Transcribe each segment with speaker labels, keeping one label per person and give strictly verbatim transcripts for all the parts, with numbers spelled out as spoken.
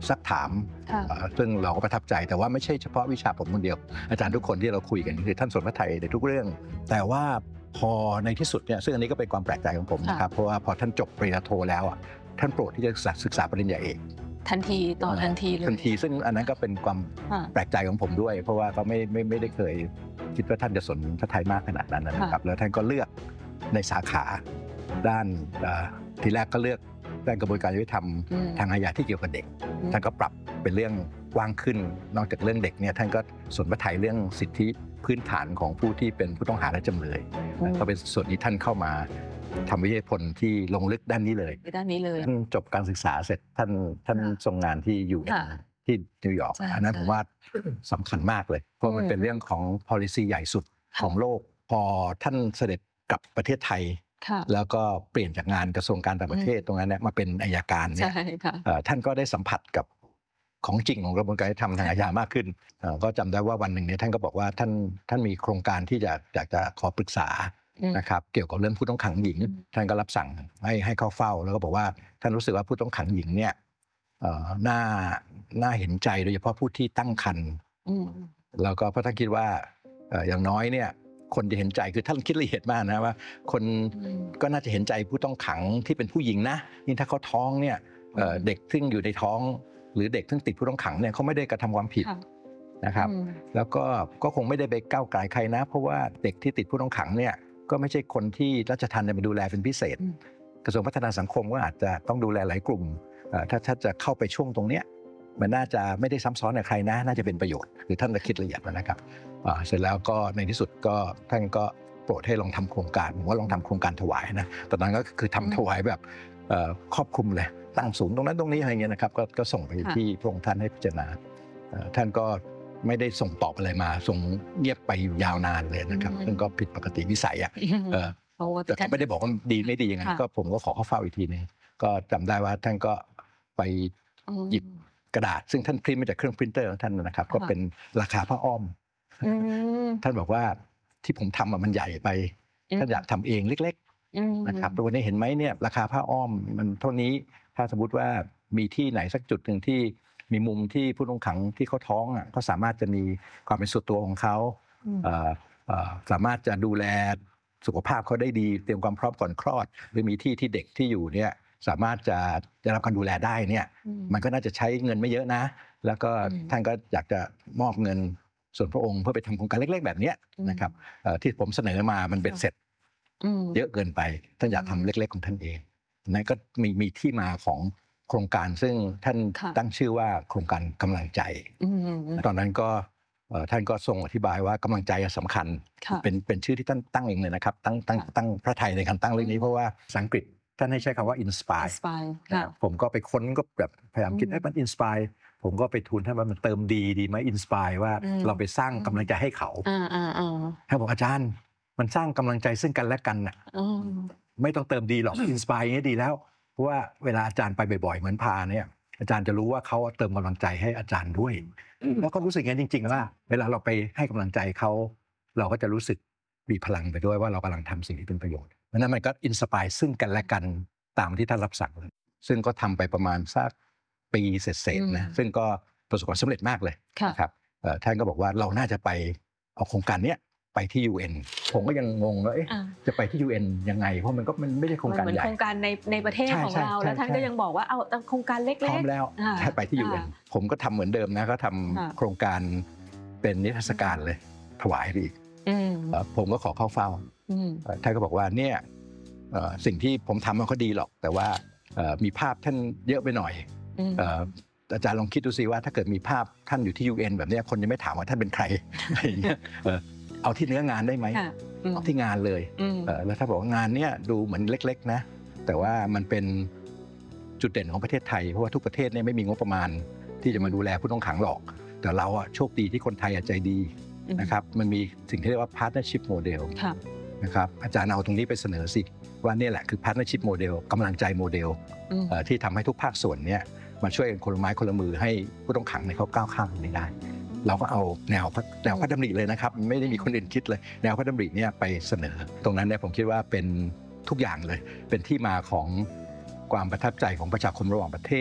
Speaker 1: ซักถามซึ่งเราก็ประทับใจแต่ว่าไม่ใช่เฉพาะวิชาผมคนเดียวอาจารย์ทุกคนที่เราคุยกันคือท่านสนพระทัยในทุกเรื่องแต่ว่าพอในที่สุดเนี่ยซึ่งอันนี้ก็เป็นความแปลกใจของผมนะครับเพราะว่าพอท่านจบปริญญาโทแล้วอ่ะท่านโปรดที่จะศึกษาปริญญาเอก
Speaker 2: ทันทีต่อทันทีเลย
Speaker 1: ทันทีซึ่งอันนั้นก็เป็นความแปลกใจของผมด้วยเพราะว่าก็ไม่ไม่ไม่ได้เคยคิดว่าท่านจะสนพระทัยมากขนาดนั้นนะครับแล้วท่านก็เลือกในสาขาด้านทีแรกก็เลือกด้านกระบวนการยุติธรรมทางอาญาที่เกี่ยวกับเด็กท่านก็ปรับเป็นเรื่องกว้างขึ้นนอกจากเรื่องเด็กเนี่ยท่านก็สนพระทัยเรื่องสิทธิพื้นฐานของผู้ที่เป็นผู้ต้องหาและจำเลยก็เป็นส่วนนี้ท่านเข้ามาทำวิทยาพลที่ลงลึกด้านนี้เลย
Speaker 2: ด้านนี้เลย
Speaker 1: ท่านจบการศึกษาเสร็จท่านท่านทรงงานที่อยู่ที่นิวยอร์กอันนั้นผมว่าสำคัญมากเลยเพราะมันเป็นเรื่องของ policy ใหญ่สุดของโลกพอท่านเสด็จกลับประเทศไทยแล้วก็เปลี่ยนจากงานกระทรวงการต่างประเทศตรงนั้นเนี่ยมาเป็นอัยการเนี่ยท่านก็ได้สัมผัสกับของจริงของกระบวนการยุติธรรมทางอาญามากขึ้นก็จำได้ว่าวันหนึ่งเนี่ยท่านก็บอกว่าท่านท่านมีโครงการที่จะอยากจะขอปรึกษานะครับเกี่ยวกับเรื่องผู้ต้องขังหญิงท่านก็รับสั่งให้ให้เข้าเฝ้าแล้วก็บอกว่าท่านรู้สึกว่าผู้ต้องขังหญิงเนี่ยน่าน่าเห็นใจโดยเฉพาะผู้ที่ตั้งครรภ์แล้วก็เพราะท่านคิดว่าอย่างน้อยเนี่ยคนจะเห็นใจคือท่านคิดละเอียดมากนะว่าคนก็น่าจะเห็นใจผู้ต้องขังที่เป็นผู้หญิงนะนี่ถ้าเขาท้องเนี่ยเด็กซึ่งอยู่ในท้องหรือเด็กซึ่งติดผู้ต้องขังเนี่ยเขาไม่ได้กระทำความผิดนะครับแล้วก็ก็คงไม่ได้ไปก้าวไก่ใครนะเพราะว่าเด็กที่ติดผู้ต้องขังเนี่ยก็ไม่ใช่คนที่ราชทัณฑ์จะมาดูแลเป็นพิเศษกระทรวงพัฒนาสังคมก็อาจจะต้องดูแลหลายกลุ่มถ้าถ้าจะเข้าไปช่วงตรงเนี้ยมันน่าจะไม่ได้ซ้ำซ้อนกับใครนะน่าจะเป็นประโยชน์คือท่านจะคิดละเอียดนะครับเสร็จแล้วก็ในที่สุดก็ท่านก็โปรดให้ลองทำโครงการผมว่าลองทำโครงการถวายนะตอนนั้นก็คือทำถวายแบบครอบคลุมเลยตั้งศูนย์ตรงนั้นตรงนี้อะไรเงี้ยนะครับก็ส่งไปที่พระองค์ท่านให้พิจารณาท่านก็ไม่ได้ส่งตอบอะไรมาส่งเงียบไปยาวนานเลยนะครับซึ่งก็ผิดปกติวิสัยอ่ะแต่ก็ไม่ได้บอกว่าดีไม่ดียังไงก็ผมก็ขอเข้าเฝ้าอีกทีนึงก็จำได้ว่าท่านก็ไปหยิบกระดาษซึ่งท่านพิมพ์มาจากเครื่องพิมพ์เตอร์ของท่านนะครับก็เป็นราคาผ้าอ้อมท่านบอกว่าที่ผมทำมันใหญ่ไปท่านอยากทำเองเล็กๆนะครับวันนี้เห็นไหมเนี่ยราคาผ้าอ้อมมันเท่านี้ถ้าสมมติว่ามีที่ไหนสักจุดหนึ่งที่มีมุมที่ผู้ต้องขังที่เขาท้องอ่ะเขาสามารถจะมีความเป็นส่วนตัวของเขาสามารถจะดูแลสุขภาพเขาได้ดีเตรียมความพร้อมก่อนคลอดหรือมีที่ที่เด็กที่อยู่เนี่ยสามารถจะได้รับการดูแลได้เนี่ยมันก็น่าจะใช้เงินไม่เยอะนะแล้วก็ท่านก็อยากจะมอบเงินส่วนพระองค์เพื่อไปทำโครงการเล็กๆแบบนี้นะครับที่ผมเสนอมามันเป็นเสร็จเยอะเกินไปท่านอยากทำเล็กๆของท่านเองนั่นก็มีมีที่มาของโครงการซึ่งท่านตั้งชื่อว่าโครงการกำลังใจตอนนั้นก็ท่านก็ทรงอธิบายว่ากำลังใจสำคัญเป็นเป็นชื่อที่ท่านตั้งเองเลยนะครับตั้งตั้งตั้งพระไทยในการตั้งเรื่องนี้เพราะว่าภาษาอังกฤษท่านให้ใช้คำว่า inspire ผมก็ไปค้นก็แบบพยายามคิดให้มัน inspire ผมก็ไปทูลท่านว่ามันเติมดีดีไหม inspire ว่าเราไปสร้างกำลังใจให้เขาท่านบอกอาจารย์มันสร้างกำลังใจซึ่งกันและกันน่ะไม่ต้องเติมดีหรอก inspire อย่างนี้ดีแล้วเพราะว่าเวลาอาจารย์ไปบ่อยๆเหมือนพาเนี่ยอาจารย์จะรู้ว่าเขาเติมกำลังใจให้อาจารย์ด้วยแล้วก็รู้สึกอย่างจริงๆว่าเวลาเราไปให้กำลังใจเขาเราก็จะรู้สึกมีพลังไปด้วยว่าเรากำลังทำสิ่งที่เป็นประโยชน์เพราะนั้นมันก็อินสไปร์ซึ่งกันและกันตามที่ท่านรับสั่งซึ่งก็ทำไปประมาณสักปีเศษๆนะซึ่งก็ประสบความสำเร็จมากเลยนะครับท่านก็บอกว่าเราน่าจะไปเอาโครงการนี้ไปที่ ยู เอ็น ผมก็ยังงงว่าจะไปที่ ยู เอ็น ยังไงเพราะมันก็มันไม่ใช่โครงการใหญ่
Speaker 2: เหมือนโครงการในในประเทศของเราแล้วท่านก็ยังบอกว่าเอาโครงการเล็กๆ
Speaker 1: พร้อมแล้วไปที่ ยู เอ็น ผมก็ทำเหมือนเดิมนะก็ทำโครงการเป็นนิทรรศการเลยถวายอีกผมก็ขอเข้าเฝ้าท่านก็บอกว่าเนี่ยสิ่งที่ผมทำมันก็ดีหรอกแต่ว่ามีภาพท่านเยอะไปหน่อยอาจารย์ลองคิดดูสิว่าถ้าเกิดมีภาพท่านอยู่ที่ ยู เอ็น แบบนี้คนจะไม่ถามว่าท่านเป็นใครอะไรอย่างเงี้ยเอาที่เนื้องานได้ไหมเอาที่งานเลยแล้วถ้าบอกว่างานเนี้ยดูเหมือนเล็กๆนะแต่ว่ามันเป็นจุดเด่นของประเทศไทยเพราะว่าทุกประเทศเนี่ยไม่มีงบประมาณที่จะมาดูแลผู้ต้องขังหรอกแต่เราอะโชคดีที่คนไทยใจดีนะครับมันมีสิ่งที่เรียกว่า partnership model นะครับอาจารย์เอาตรงนี้ไปเสนอสิว่านี่แหละคือ partnership model กำลังใจโมเดลที่ทำให้ทุกภาคส่วนเนี่ยมาช่วยกันคนละไม้คนละมือให้ผู้ต้องขังในเขาก้าวข้ามตรงนี้ได้เราก็เอาแนวแนวพระดำริเลยนะครับไม่ได้มีคนอื่นคิดเลยแนวพระดำริเนี่ยไปเสนอตรงนั้นเนี่ยผมคิดว่าเป็นทุกอย่างเลยเป็นที่มาของความประทับใจของประชาคมระหว่างประเทศ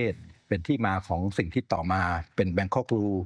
Speaker 1: เป็นที่มาของสิ่งที่ต่อมาเป็น Bangkok Rule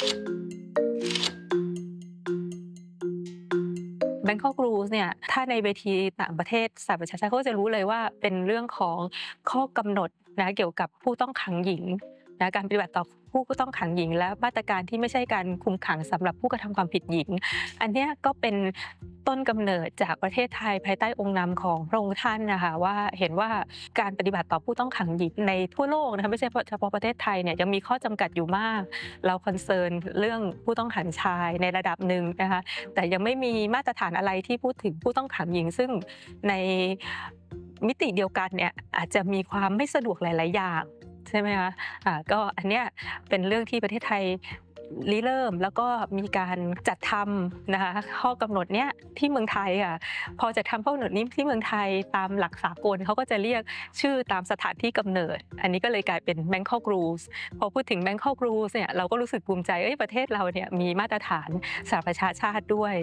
Speaker 2: Bangkok Rules เนี่ยถ้าในเวทีต่างประเทศสหประชาชาติเขาจะรู้เลยว่าเป็นเรื่องของข้อกำหนดนะเกี่ยวกับผู้ต้องขังหญิงนะการปฏิบัติต่อผู้ต้องขังหญิงและมาตรการที่ไม่ใช่การคุมขังสำหรับผู้กระทำความผิดหญิงอันนี้ก็เป็นต้นกำเนิดจากประเทศไทยภายใต้องค์นำของพระองค์ท่านนะคะว่าเห็นว่าการปฏิบัติต่อผู้ต้องขังหญิงในทั่วโลกนะคะไม่ใช่เฉพาะประเทศไทยเนี่ยยังมีข้อจำกัดอยู่มากเราคอนเซิร์นเรื่องผู้ต้องขังชายในระดับหนึ่งนะคะแต่ยังไม่มีมาตรฐานอะไรที่พูดถึงผู้ต้องขังหญิงซึ่งในมิติเดียวกันเนี่ยอาจจะมีความไม่สะดวกหลายๆอย่างใช่ไหมคะอ่าก็อันเนี้ยเป็นเรื่องที่ประเทศไทยริเริ่มแล้วก็มีการจัดทำนะคะข้อกำหนดเนี้ยที่เมืองไทยอ่ะพอจะทำข้อกำหนดนี้ที่เมืองไทยตามหลักสากลเขาก็จะเรียกชื่อตามสถานที่กำเนิดอันนี้ก็เลยกลายเป็น Bangkok Rules พอพูดถึง Bangkok Rules เนี่ยเราก็รู้สึกภูมิใจเอ้ยประเทศเราเนี่ยมีมาตรฐานสหประชาชาติด้วย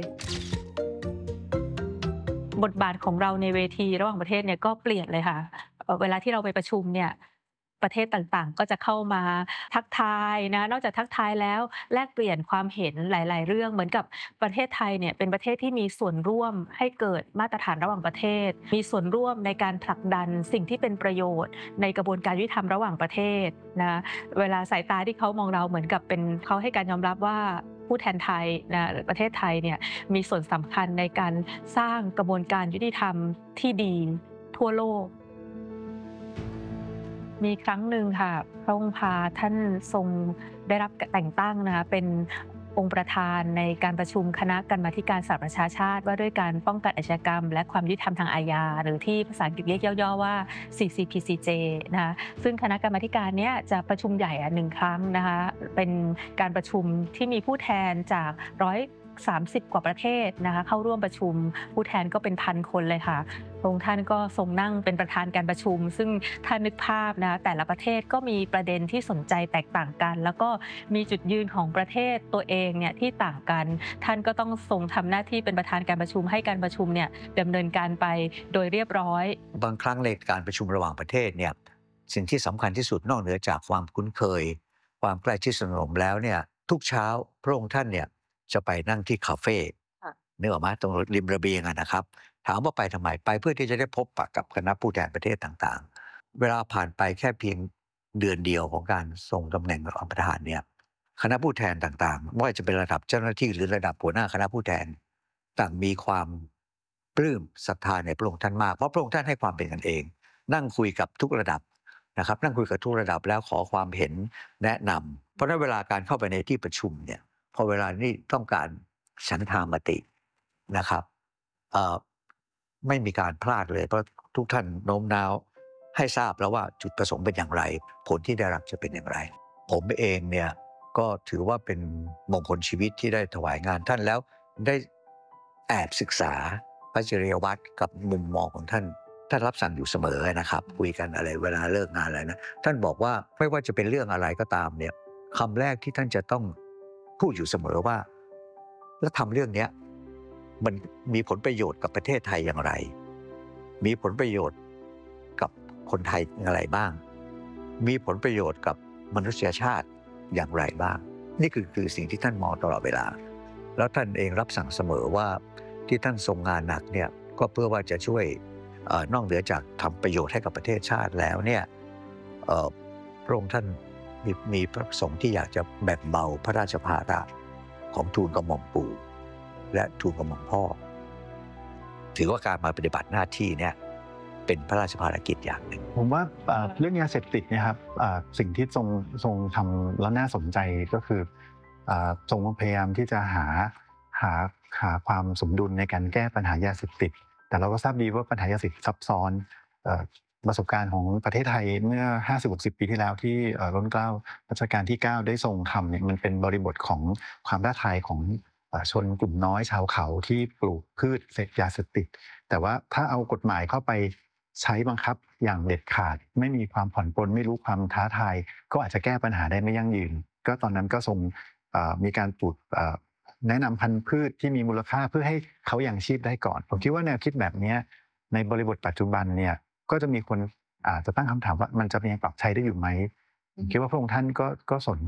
Speaker 2: บทบาทของเราในเวทีระหว่างประเทศเนี่ยก็เปลี่ยนเลยค่ะเวลาที่เราไปประชุมเนี่ยประเทศต่างๆก็จะเข้ามาทักทายนะนอกจากทักทายแล้วแลกเปลี่ยนความเห็นหลายๆเรื่องเหมือนกับประเทศไทยเนี่ยเป็นประเทศที่มีส่วนร่วมให้เกิดมาตรฐานระหว่างประเทศมีส่วนร่วมในการผลักดันสิ่งที่เป็นประโยชน์ในกระบวนการยุติธรรมระหว่างประเทศนะเวลาสายตาที่เขามองเราเหมือนกับเป็นเขาให้การยอมรับว่าผู้แทนไทยนะประเทศไทยเนี่ยมีส่วนสำคัญในการสร้างกระบวนการยุติธรรมที่ดีทั่วโลกมีครั้งหนึ่งค่ะพระองค์พาท่านทรงได้รับแต่งตั้งนะคะเป็นองค์ประธานในการประชุมคณะกรรมาธิการสหประชาชาติว่าด้วยการป้องกันอาชญากรรมและความยุติธรรมทางอาญาหรือที่ภาษาอังกฤษเรียกย่อๆว่า ซี ซี พี ซี เจ นะคะซึ่งคณะกรรมาธิการนี้จะประชุมใหญ่หนึ่งครั้งนะคะเป็นการประชุมที่มีผู้แทนจากร้อยสามสิบกว่าประเทศนะคะเข้าร่วมประชุมผู้แทนก็เป็นพันคนเลยค่ะพระองค์ท่านก็ทรงนั่งเป็นประธานการประชุมซึ่งถ้านึกภาพนะแต่ละประเทศก็มีประเด็นที่สนใจแตกต่างกันแล้วก็มีจุดยืนของประเทศตัวเองเนี่ยที่ต่างกันท่านก็ต้องทรงทำหน้าที่เป็นประธานการประชุมให้การประชุมเนี่ยดำเนินการไปโดยเรียบร้อย
Speaker 3: บางครั้งในการประชุมระหว่างประเทศเนี่ยสิ่งที่สำคัญที่สุดนอกเหนือจากความคุ้นเคยความใกล้ชิดสนมแล้วเนี่ยทุกเช้าพระองค์ท่านเนี่ยจะไปนั่งที่คาเฟ่เนื้อมาตรงริมระเบียงนะครับถามว่าไปทำไมไปเพื่อที่จะได้พบปะกับคณะผู้แทนประเทศต่างๆเวลาผ่านไปแค่เพียงเดือนเดียวของการทรงตำแหน่งรองประธานเนี่ยคณะผู้แทนต่างๆไม่ว่าจะเป็นระดับเจ้าหน้าที่หรือระดับหัวหน้าคณะผู้แทนต่างมีความปลื้มศรัทธาในพระองค์ท่านมากเพราะพระองค์ท่านให้ความเป็นกันเองนั่งคุยกับทุกระดับนะครับนั่งคุยกับทุกระดับแล้วขอความเห็นแนะนำเพราะนั้นเวลาการเข้าไปในที่ประชุมเนี่ยพอเวลานี้ต้องการฉันทามตินะครับไม่มีการพลาดเลยเพราะทุกท่านโน้มน้าวให้ทราบแล้วว่าจุดประสงค์เป็นอย่างไรผลที่ได้รับจะเป็นอย่างไรผมเองเนี่ยก็ถือว่าเป็นมงคลชีวิตที่ได้ถวายงานท่านแล้วได้แอบศึกษาพระจริยวัตรกับมุมมองของท่านท่านรับสั่งอยู่เสมอนะครับคุยกันอะไรเวลาเลิกงานอะไรนะท่านบอกว่าไม่ว่าจะเป็นเรื่องอะไรก็ตามเนี่ยคำแรกที่ท่านจะต้องพูดอยู่เสมอว่าแล้วทำเรื่องนี้มันมีผลประโยชน์กับประเทศไทยอย่างไรมีผลประโยชน์กับคนไทยอย่างไรบ้างมีผลประโยชน์กับมนุษยชาติอย่างไรบ้างนี่คือคือสิ่งที่ท่านมองตลอดเวลาแล้วท่านเองรับสั่งเสมอว่าที่ท่านทรงงานหนักเนี่ยก็เพื่อว่าจะช่วยนอกเหนือจากทำประโยชน์ให้กับประเทศชาติแล้วเนี่ยพระองค์ท่านมีมีพระประสงค์ที่อยากจะแบ่งเบาพระราชภาระของทูลกระหม่อมปู่และทูลกระหม่อมพ่อถือว่าการมาปฏิบัติหน้าที่เนี่ยเป็นพระราชภารกิจอย่างหนึ่ง
Speaker 4: ผมว่าเรื่องยาเสพติดเนี่ยครับสิ่งที่ทรงทรงทำแล้วน่าสนใจก็คือทรงพยายามที่จะหาหาหาความสมดุลในการแก้ปัญหายาเสพติดแต่เราก็ทราบดีว่าปัญหายาเสพติดซับซ้อนประสบการณ์ของประเทศไทยเมื่อ ห้าสิบหกสิบ ปีที่แล้วที่รัชกาลรัชกาลที่เก้าได้ทรงทำเนี่ยมันเป็นบริบทของความท้าทายของชนกลุ่มน้อยชาวเขาที่ปลูกพืชเสพยาเสพติดแต่ว่าถ้าเอากฎหมายเข้าไปใช้บังคับอย่างเด็ดขาดไม่มีความผ่อนปลนไม่รู้ความท้าทายก็อาจจะแก้ปัญหาได้ไม่ยั่งยืนก็ตอนนั้นก็ทรงมีการปลูกแนะนำพันธุ์พืชที่มีมูลค่าเพื่อให้เขายังชีพได้ก่อนผมคิดว่าแนวคิดแบบนี้ในบริบทปัจจุบันเนี่ยก็จะมีคนอาจจะตั้งคำถามว่ามันจะยังปรับใช้ได้อยู่ไหมคิดว่าพระองค์ท่านก็ก็สน